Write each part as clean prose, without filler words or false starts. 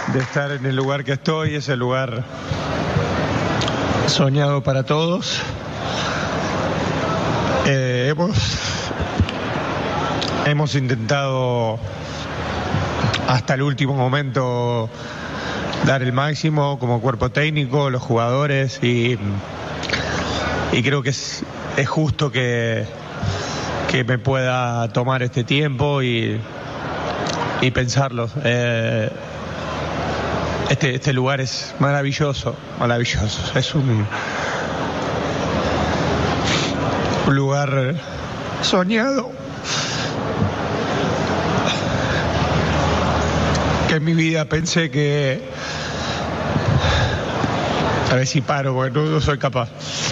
de estar en el lugar que estoy, es el lugar soñado para todos. Hemos intentado hasta el último momento dar el máximo como cuerpo técnico, los jugadores, y creo que es justo que me pueda tomar este tiempo y pensarlo. Este lugar es maravilloso. Es un lugar soñado, que en mi vida pensé que... A ver si paro, porque no soy capaz.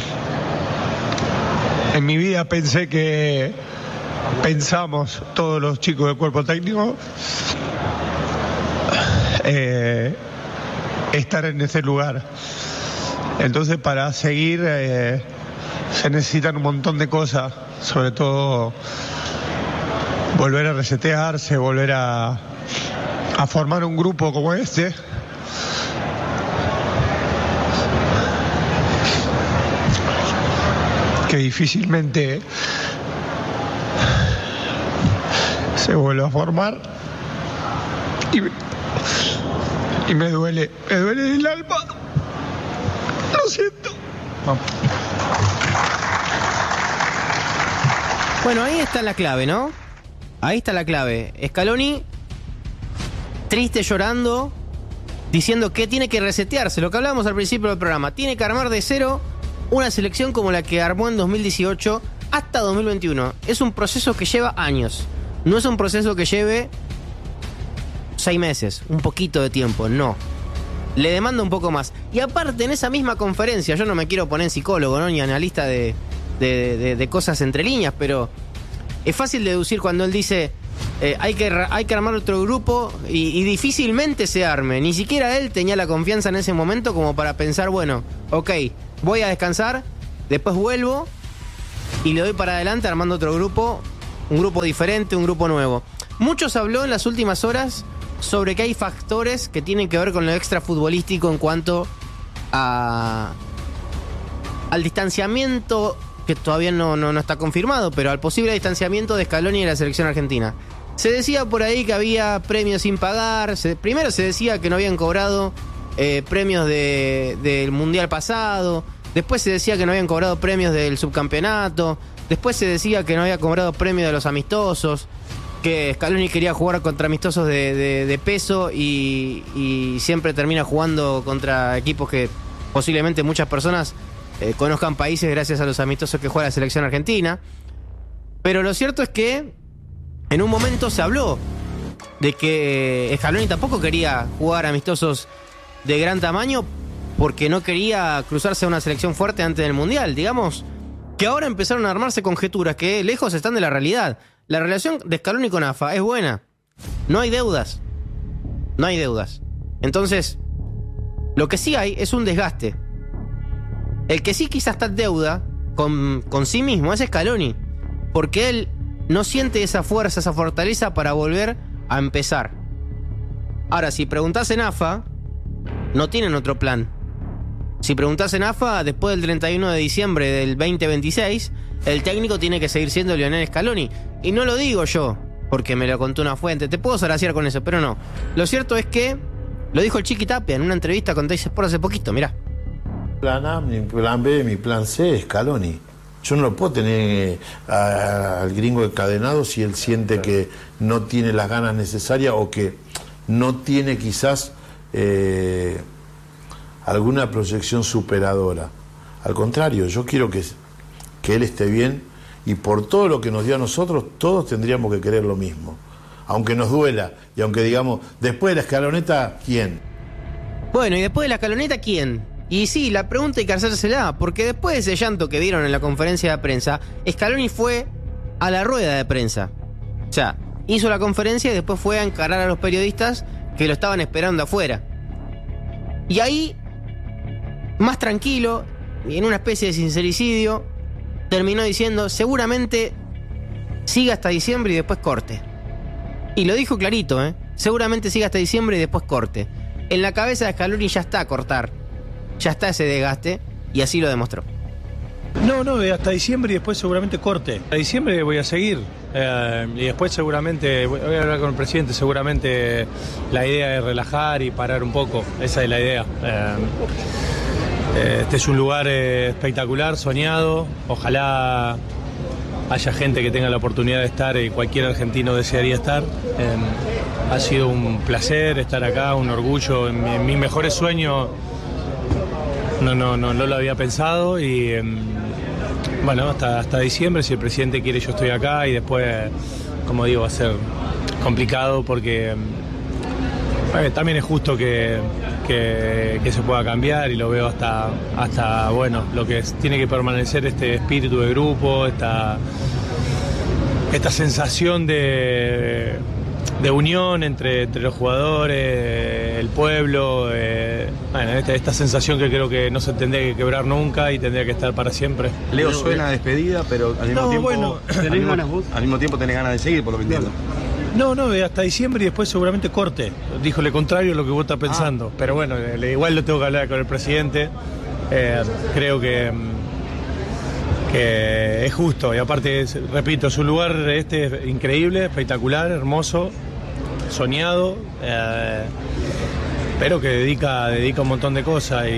En mi vida pensamos todos los chicos del cuerpo técnico estar en ese lugar. Entonces, para seguir se necesitan un montón de cosas, sobre todo volver a resetearse, volver a formar un grupo como este, que difícilmente se vuelve a formar, y me duele el alma. Lo siento. Vamos. Bueno, ahí está la clave, ¿no? Ahí está la clave. Scaloni, triste, llorando, diciendo que tiene que resetearse. Lo que hablábamos al principio del programa. Tiene que armar de cero una selección como la que armó en 2018 hasta 2021. Es un proceso que lleva años. No es un proceso que lleve 6 meses, un poquito de tiempo, no. Le demanda un poco más. Y aparte, en esa misma conferencia, yo no me quiero poner psicólogo, ¿no? Ni analista de cosas entre líneas, pero es fácil deducir cuando él dice hay que armar otro grupo y difícilmente se arme. Ni siquiera él tenía la confianza en ese momento como para pensar, bueno, ok, voy a descansar, después vuelvo y le doy para adelante armando otro grupo, un grupo diferente, un grupo nuevo. Muchos habló en las últimas horas sobre que hay factores que tienen que ver con lo extrafutbolístico en cuanto al distanciamiento, que todavía no está confirmado, pero al posible distanciamiento de Scaloni de la selección argentina. Se decía por ahí que había premios sin pagar. Primero se decía que no habían cobrado premios del Mundial pasado. Después se decía que no habían cobrado premios del subcampeonato. Después se decía que no había cobrado premios de los amistosos. Que Scaloni quería jugar contra amistosos de peso y siempre termina jugando contra equipos que posiblemente muchas personas conozcan países gracias a los amistosos que juega la selección argentina. Pero lo cierto es que en un momento se habló de que Scaloni tampoco quería jugar amistosos de gran tamaño porque no quería cruzarse a una selección fuerte antes del Mundial. Digamos que ahora empezaron a armarse conjeturas que lejos están de la realidad. La relación de Scaloni con AFA es buena. No hay deudas. Entonces, lo que sí hay es un desgaste. El que sí quizás está en deuda con sí mismo es Scaloni. Porque él no siente esa fuerza, esa fortaleza para volver a empezar. Ahora, si preguntás en AFA, no tienen otro plan. Si preguntás en AFA, después del 31 de diciembre del 2026, el técnico tiene que seguir siendo Lionel Scaloni. Y no lo digo yo, porque me lo contó una fuente. Te puedo zaraciar con eso, pero no. Lo cierto es que lo dijo el Chiqui Tapia en una entrevista con Teis Sport hace poquito, mirá. Plan A, mi plan B, mi plan C es Scaloni. Yo no lo puedo tener al gringo encadenado si él siente que no tiene las ganas necesarias o que no tiene quizás alguna proyección superadora. Al contrario, yo quiero que él esté bien y por todo lo que nos dio a nosotros, todos tendríamos que querer lo mismo. Aunque nos duela y aunque digamos, después de la escaloneta, ¿quién? Bueno, y después de la escaloneta, ¿quién? Y sí, la pregunta hay que hacérsela, porque después de ese llanto que vieron en la conferencia de prensa, Scaloni fue a la rueda de prensa. O sea, hizo la conferencia y después fue a encarar a los periodistas que lo estaban esperando afuera. Y ahí, más tranquilo, y en una especie de sincericidio, terminó diciendo, seguramente siga hasta diciembre y después corte. Y lo dijo clarito, seguramente siga hasta diciembre y después corte. En la cabeza de Scaloni ya está cortar, ya está ese desgaste, y así lo demostró. No, hasta diciembre y después seguramente corte. A diciembre voy a seguir y después seguramente voy a hablar con el presidente. Seguramente la idea es relajar y parar un poco. Esa es la idea. Este es un lugar espectacular, soñado. Ojalá haya gente que tenga la oportunidad de estar y cualquier argentino desearía estar. Ha sido un placer estar acá, un orgullo. En mis mejores sueños no lo había pensado y bueno, hasta diciembre, si el presidente quiere, yo estoy acá y después, como digo, va a ser complicado porque también es justo que se pueda cambiar y lo veo hasta bueno, lo que tiene que permanecer este espíritu de grupo, esta sensación de unión entre los jugadores, el pueblo, bueno, esta sensación que creo que no se tendría que quebrar nunca y tendría que estar para siempre. Leo, suena a despedida, pero al mismo tiempo, bueno, al mismo tiempo tenés ganas de seguir, por lo que entiendo. No, hasta diciembre y después seguramente corte. Dijo lo contrario a lo que vos estás pensando. Pero bueno, igual lo tengo que hablar con el presidente. Creo que es justo. Y aparte, repito, es un lugar increíble, espectacular, hermoso, soñado, pero que dedica un montón de cosas.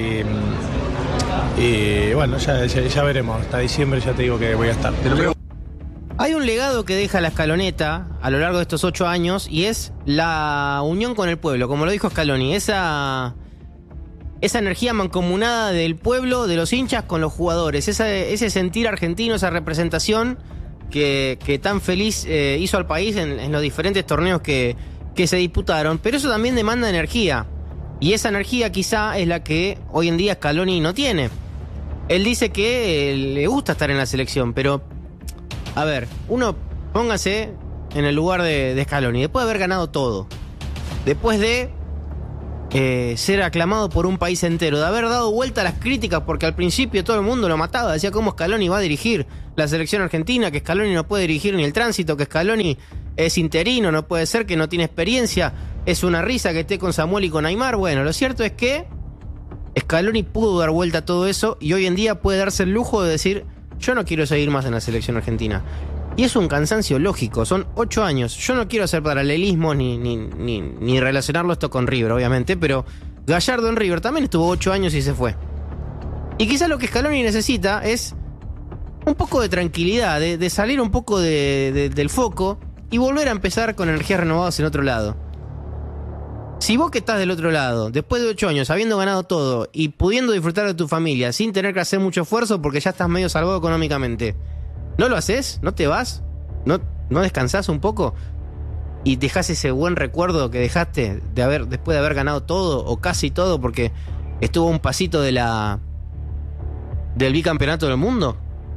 Y bueno, ya veremos. Hasta diciembre ya te digo que voy a estar. Hay un legado que deja la Scaloneta a lo largo de estos 8 años y es la unión con el pueblo, como lo dijo Scaloni, esa energía mancomunada del pueblo, de los hinchas con los jugadores, ese sentir argentino, esa representación que tan feliz hizo al país en los diferentes torneos que se disputaron, pero eso también demanda energía y esa energía quizá es la que hoy en día Scaloni no tiene. Él dice que le gusta estar en la selección, pero a ver, uno póngase en el lugar de Scaloni, después de haber ganado todo, después de ser aclamado por un país entero, de haber dado vuelta a las críticas porque al principio todo el mundo lo mataba, decía cómo Scaloni va a dirigir la selección argentina, que Scaloni no puede dirigir ni el tránsito, que Scaloni es interino, no puede ser, que no tiene experiencia, es una risa que esté con Samuel y con Aimar. Bueno, lo cierto es que Scaloni pudo dar vuelta a todo eso y hoy en día puede darse el lujo de decir: yo no quiero seguir más en la selección argentina. Y es un cansancio lógico, son 8 años. Yo no quiero hacer paralelismos ni relacionarlo esto con River, obviamente, pero Gallardo en River también estuvo 8 años y se fue. Y quizás lo que Scaloni necesita es un poco de tranquilidad, de salir un poco del foco y volver a empezar con energías renovadas en otro lado. Si vos que estás del otro lado, después de 8 años, habiendo ganado todo y pudiendo disfrutar de tu familia sin tener que hacer mucho esfuerzo porque ya estás medio salvado económicamente, ¿no lo haces? ¿No te vas? ¿No descansás un poco? ¿Y dejás ese buen recuerdo que dejaste después de haber ganado todo o casi todo porque estuvo a un pasito del bicampeonato del mundo?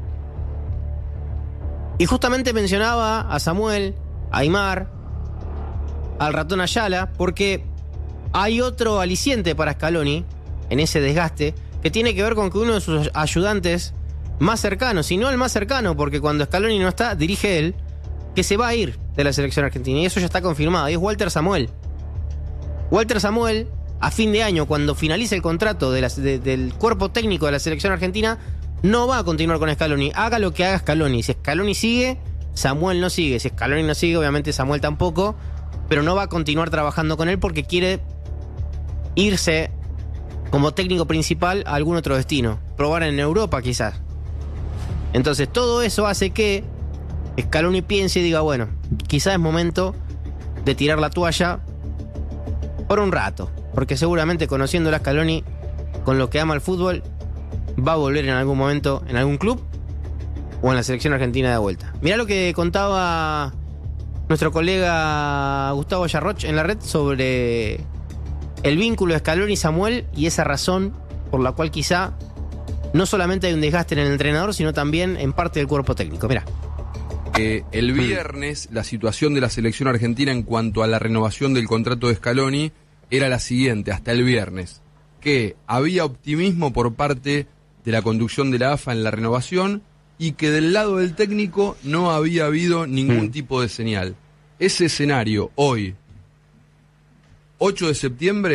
Y justamente mencionaba a Samuel, a Aimar, al ratón Ayala, porque hay otro aliciente para Scaloni en ese desgaste que tiene que ver con que uno de sus ayudantes más cercanos, y no el más cercano, porque cuando Scaloni no está, dirige él, que se va a ir de la selección argentina, y eso ya está confirmado, y es Walter Samuel. Walter Samuel, a fin de año, cuando finalice el contrato del cuerpo técnico de la selección argentina, no va a continuar con Scaloni, haga lo que haga Scaloni. Si Scaloni sigue, Samuel no sigue. Si Scaloni no sigue, obviamente Samuel tampoco, pero no va a continuar trabajando con él porque quiere irse como técnico principal a algún otro destino, probar en Europa quizás. Entonces todo eso hace que Scaloni piense y diga: bueno, quizás es momento de tirar la toalla por un rato, porque seguramente conociendo a Scaloni, con lo que ama el fútbol, va a volver en algún momento en algún club o en la selección argentina de vuelta. Mirá lo que contaba nuestro colega Gustavo Yarroch en la red sobre el vínculo de Scaloni y Samuel y esa razón por la cual quizá no solamente hay un desgaste en el entrenador, sino también en parte del cuerpo técnico. Mirá. El viernes la situación de la selección argentina en cuanto a la renovación del contrato de Scaloni era la siguiente, hasta el viernes, que había optimismo por parte de la conducción de la AFA en la renovación y que del lado del técnico no había habido ningún tipo de señal. Ese escenario hoy, 8 de septiembre,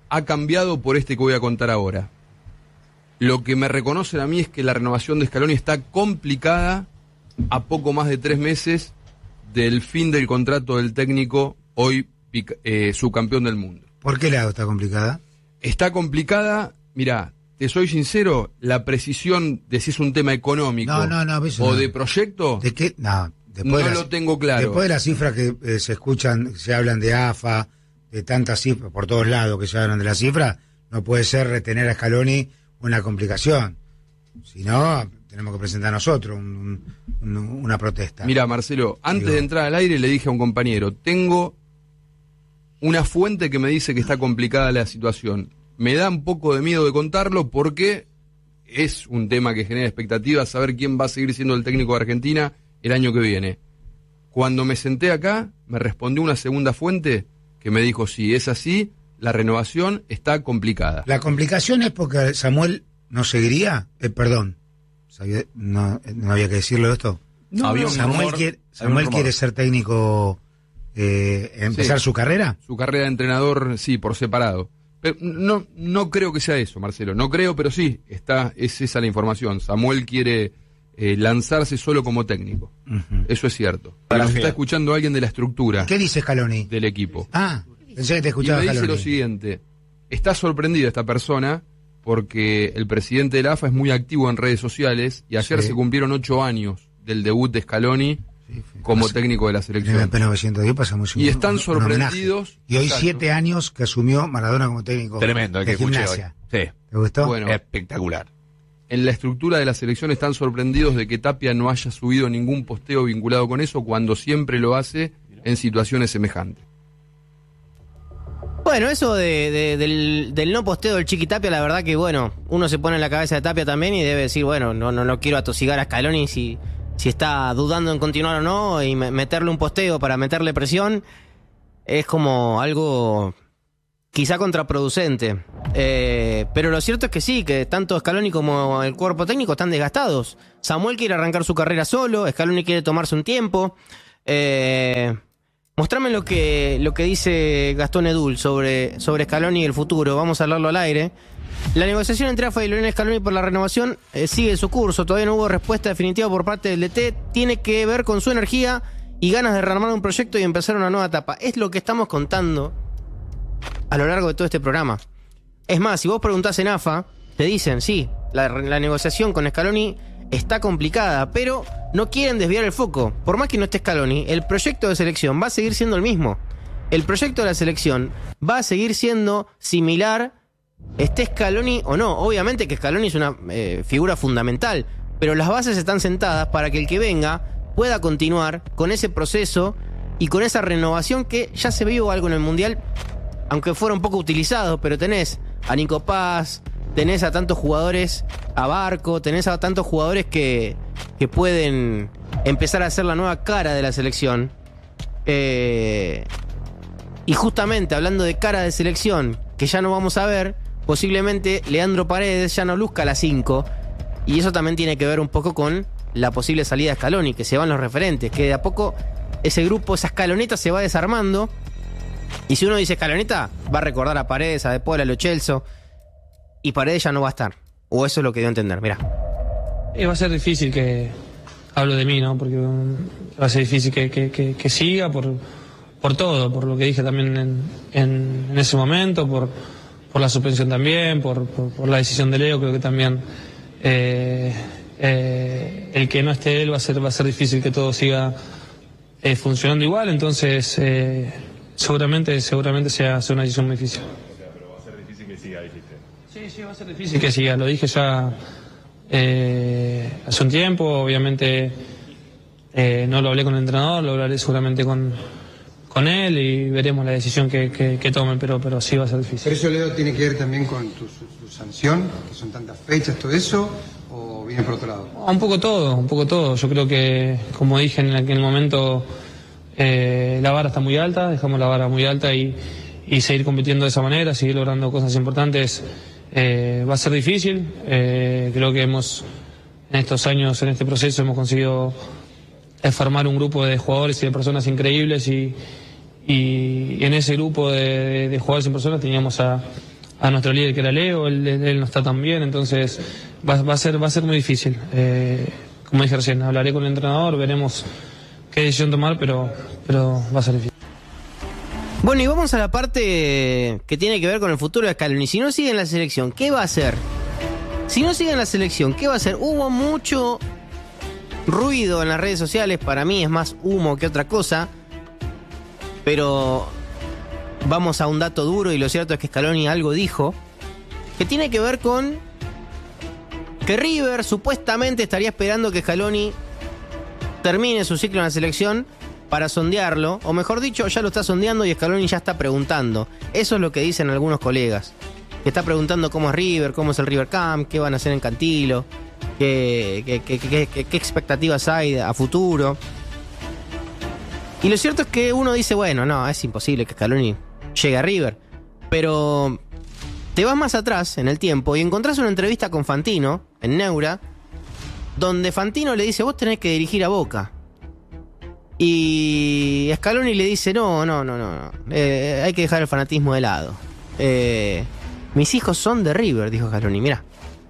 ha cambiado por este que voy a contar ahora. Lo que me reconocen a mí es que la renovación de Scaloni está complicada a poco más de 3 meses del fin del contrato del técnico, hoy subcampeón del mundo. ¿Por qué lado está complicada? Está complicada, mirá, te soy sincero, la precisión de si es un tema económico o de proyecto, ¿de qué? No, no lo tengo claro. Después de las cifras que se escuchan, se hablan de AFA, de tantas cifras, por todos lados que se hablan de las cifras, no puede ser retener a Scaloni una complicación. Si no, tenemos que presentar nosotros una protesta. Mira, Marcelo, antes de entrar al aire le dije a un compañero, tengo una fuente que me dice que está complicada la situación. Me da un poco de miedo de contarlo porque es un tema que genera expectativas, saber quién va a seguir siendo el técnico de Argentina el año que viene. Cuando me senté acá, me respondió una segunda fuente que me dijo, sí, es así, la renovación está complicada. La complicación es porque Samuel no seguiría, perdón, no había que decirlo esto. No, Samuel quiere ser técnico, empezar su carrera. Su carrera de entrenador, sí, por separado. Pero no creo que sea eso, Marcelo. No creo, pero sí, es esa la información. Samuel quiere lanzarse solo como técnico. Eso es cierto. Pero nos está escuchando alguien de la estructura. ¿Qué dice Scaloni? Del equipo. Ah, pensé que te escuchaba Scaloni. Y me dice Scaloni. lo siguiente. Está sorprendida esta persona porque el presidente de la AFA es muy activo en redes sociales y ayer se cumplieron 8 años del debut de Scaloni como técnico de la selección. En el P910 pasamos y están sorprendidos. Y hoy 7 años que asumió Maradona como técnico. Tremendo, el que escuché hoy. Sí. ¿Te gustó? Bueno, espectacular. En la estructura de la selección están sorprendidos de que Tapia no haya subido ningún posteo vinculado con eso cuando siempre lo hace en situaciones semejantes. Bueno, eso del no posteo del Chiqui Tapia, la verdad que bueno, uno se pone en la cabeza de Tapia también y debe decir, bueno, no quiero atosigar a Scaloni si está dudando en continuar o no, y meterle un posteo para meterle presión es como algo quizá contraproducente. Pero lo cierto es que sí, que tanto Scaloni como el cuerpo técnico están desgastados. Samuel quiere arrancar su carrera solo, Scaloni quiere tomarse un tiempo. Mostrame lo que dice Gastón Edul sobre Scaloni y el futuro. Vamos a hablarlo al aire. La negociación entre AFA y Lionel Scaloni por la renovación sigue su curso. Todavía no hubo respuesta definitiva por parte del DT. Tiene que ver con su energía y ganas de rearmar un proyecto y empezar una nueva etapa. Es lo que estamos contando a lo largo de todo este programa. Es más, si vos preguntás en AFA, te dicen, sí, la negociación con Scaloni está complicada, pero no quieren desviar el foco. Por más que no esté Scaloni, el proyecto de selección va a seguir siendo el mismo. El proyecto de la selección va a seguir siendo similar, esté Scaloni o no. Obviamente que Scaloni es una figura fundamental, pero las bases están sentadas para que el que venga pueda continuar con ese proceso y con esa renovación que ya se vio algo en el Mundial, aunque fuera un poco utilizado, pero tenés a Nico Paz, tenés a tantos jugadores, a Barco, tenés a tantos jugadores que pueden empezar a ser la nueva cara de la selección. Y justamente hablando de cara de selección, que ya no vamos a ver, posiblemente Leandro Paredes ya no luzca a la 5. Y eso también tiene que ver un poco con la posible salida de Scaloni, que se van los referentes, que de a poco ese grupo, esa escaloneta se va desarmando. Y si uno dice escaloneta, va a recordar a Paredes, a De Paul, a Lo Celso. Y Paredes ya no va a estar. O eso es lo que dio a entender, mirá. Va a ser difícil que... Hablo de mí, ¿no? Porque va a ser difícil que siga por todo, por lo que dije también en ese momento, por la suspensión también, por la decisión de Leo, creo que también el que no esté él va a ser difícil que todo siga funcionando igual, entonces seguramente sea una decisión muy difícil. Pero va a ser difícil que siga, dijiste. Sí, va a ser difícil que siga, lo dije ya hace un tiempo, obviamente no lo hablé con el entrenador, lo hablaré seguramente con él y veremos la decisión que tomen, pero sí va a ser difícil. ¿Pero eso, Leo, tiene que ver también con tu sanción, que son tantas fechas, todo eso, o viene por otro lado? Un poco todo. Yo creo que, como dije en aquel momento, la vara está muy alta, dejamos la vara muy alta y seguir compitiendo de esa manera, seguir logrando cosas importantes, va a ser difícil. Creo que en estos años, en este proceso, hemos conseguido formar un grupo de jugadores y de personas increíbles y en ese grupo de jugadores y personas teníamos a a nuestro líder que era Leo, él no está tan bien, entonces va a ser muy difícil. Como dije recién, hablaré con el entrenador, veremos qué decisión tomar, pero va a ser difícil. Bueno, y vamos a la parte que tiene que ver con el futuro de Scaloni. Si no sigue en la selección, ¿qué va a hacer? Si no sigue en la selección, ¿qué va a hacer? Hubo mucho ruido en las redes sociales, para mí es más humo que otra cosa, pero vamos a un dato duro y lo cierto es que Scaloni algo dijo que tiene que ver con que River supuestamente estaría esperando que Scaloni termine su ciclo en la selección para sondearlo, o mejor dicho, ya lo está sondeando y Scaloni ya está preguntando. Eso es lo que dicen algunos colegas. Que está preguntando cómo es River, cómo es el River Camp, qué van a hacer en Cantilo, qué expectativas hay a futuro. Y lo cierto es que uno dice, bueno, no, es imposible que Scaloni llegue a River. Pero te vas más atrás en el tiempo y encontrás una entrevista con Fantino en Neura, donde Fantino le dice, vos tenés que dirigir a Boca. Y Scaloni le dice, no, hay que dejar el fanatismo de lado. Mis hijos son de River, dijo Scaloni, mirá.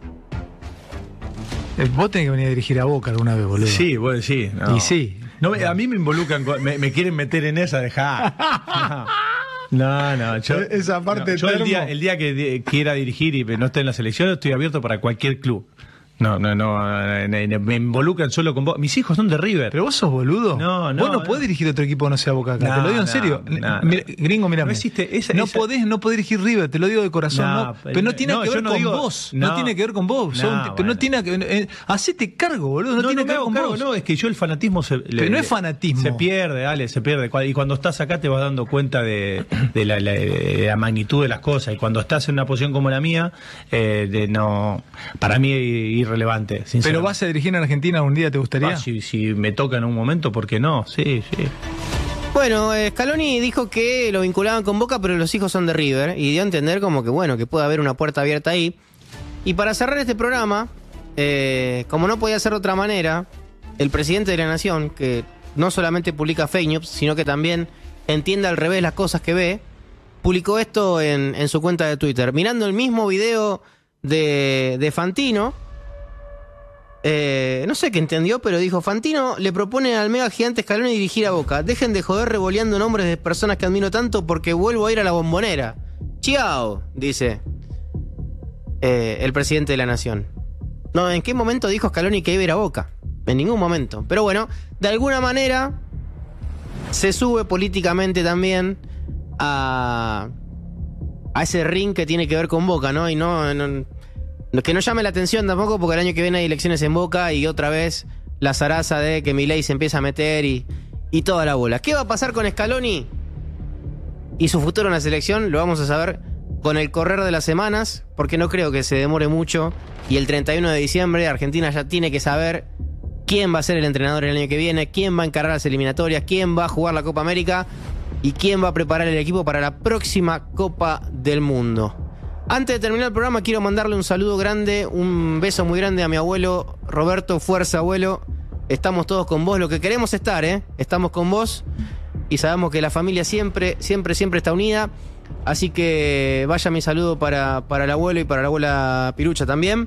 Vos tenés que venir a dirigir a Boca alguna vez, boludo. Sí, vos sí. No. Y sí. No, a mí me involucran, me quieren meter en esa, dejá. No, yo, esa parte yo el día que quiera dirigir y no esté en la selección, estoy abierto para cualquier club. No, me involucran solo con vos. Mis hijos son de River. ¿Pero vos sos boludo? No. Vos no podés dirigir otro equipo que no sea Boca acá. Te lo digo en serio. Mira, gringo, mirame. No existe no podés dirigir River, te lo digo de corazón. Pero no tiene que ver con vos. No tiene que ver con vos. Pero no tiene que... Hacete cargo, boludo. No tiene que ver con vos. No, es que yo el fanatismo... Pero no es fanatismo. Se pierde, Ale, se pierde. Y cuando estás acá te vas dando cuenta de la magnitud de las cosas. Y cuando estás en una posición como la mía, para mí relevante. ¿Pero vas a dirigir en Argentina un día, te gustaría? Si me toca en un momento, ¿por qué no? Sí. Bueno, Scaloni dijo que lo vinculaban con Boca, pero los hijos son de River, y dio a entender como que bueno, que puede haber una puerta abierta ahí. Y para cerrar este programa, como no podía ser de otra manera, el presidente de la Nación, que no solamente publica fake news, sino que también entiende al revés las cosas que ve, publicó esto en su cuenta de Twitter. Mirando el mismo video de Fantino, no sé qué entendió, pero dijo: Fantino le propone al mega gigante Scaloni dirigir a Boca. Dejen de joder revoleando nombres de personas que admiro tanto porque vuelvo a ir a la Bombonera. Chiao, dice el presidente de la Nación. No, ¿en qué momento dijo Scaloni que iba a ir a Boca? En ningún momento. Pero bueno, de alguna manera se sube políticamente también a ese ring que tiene que ver con Boca, ¿no? Y que no llame la atención tampoco, porque el año que viene hay elecciones en Boca y otra vez la zaraza de que Milei se empieza a meter y toda la bola. ¿Qué va a pasar con Scaloni y su futuro en la selección? Lo vamos a saber con el correr de las semanas, porque no creo que se demore mucho. Y el 31 de diciembre Argentina ya tiene que saber quién va a ser el entrenador el año que viene, quién va a encarar las eliminatorias, quién va a jugar la Copa América y quién va a preparar el equipo para la próxima Copa del Mundo. Antes de terminar el programa, quiero mandarle un saludo grande, un beso muy grande a mi abuelo Roberto. Fuerza, abuelo. Estamos todos con vos, lo que queremos estar, estamos con vos y sabemos que la familia siempre está unida. Así que vaya mi saludo para el abuelo y para la abuela Pirucha también.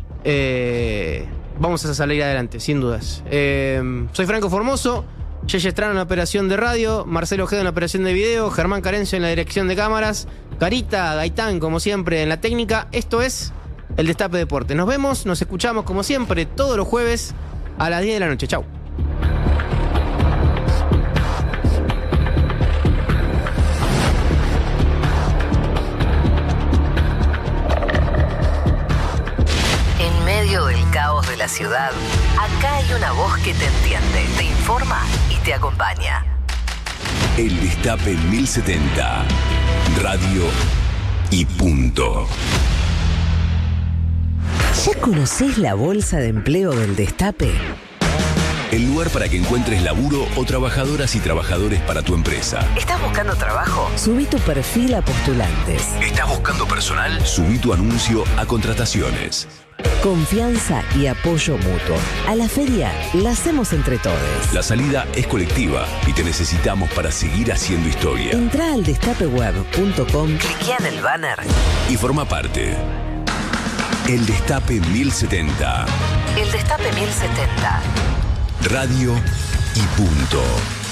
Vamos a salir adelante, sin dudas. Soy Franco Formoso, Yeye Estrada en la operación de radio, Marcelo Ojeda en la operación de video, Germán Carencio en la dirección de cámaras, Carita Gaitán, como siempre, en la técnica. Esto es El Destape Deporte. Nos vemos, nos escuchamos, como siempre, todos los jueves a las 10 de la noche. Chau. En medio del caos de la ciudad, acá hay una voz que te entiende, te informa y te acompaña. El Destape 1070. Radio y punto. ¿Ya conocés la bolsa de empleo del Destape? El lugar para que encuentres laburo o trabajadoras y trabajadores para tu empresa. ¿Estás buscando trabajo? Subí tu perfil a postulantes. ¿Estás buscando personal? Subí tu anuncio a contrataciones. Confianza y apoyo mutuo. A la feria la hacemos entre todos. La salida es colectiva y te necesitamos para seguir haciendo historia. Entrá al destapeweb.com, cliquea en el banner y forma parte. El Destape 1070. El Destape 1070. Radio y punto.